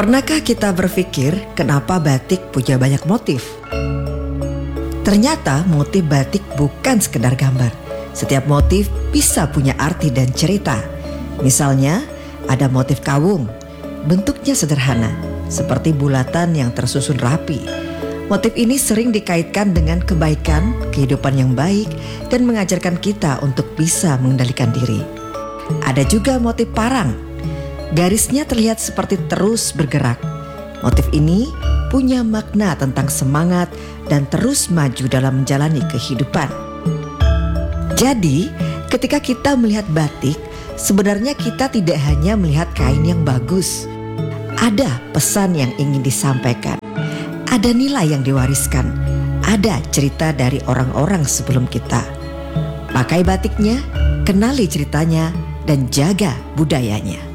Pernahkah kita berpikir kenapa batik punya banyak motif? Ternyata motif batik bukan sekedar gambar. Setiap motif bisa punya arti dan cerita. Misalnya ada motif kawung, bentuknya sederhana, seperti bulatan yang tersusun rapi. Motif ini sering dikaitkan dengan kebaikan, kehidupan yang baik, dan mengajarkan kita untuk bisa mengendalikan diri. Ada juga motif parang. Garisnya terlihat seperti terus bergerak. Motif ini punya makna tentang semangat dan terus maju dalam menjalani kehidupan. Jadi, ketika kita melihat batik, sebenarnya kita tidak hanya melihat kain yang bagus. Ada pesan yang ingin disampaikan. Ada nilai yang diwariskan. Ada cerita dari orang-orang sebelum kita. Pakai batiknya, kenali ceritanya, dan jaga budayanya.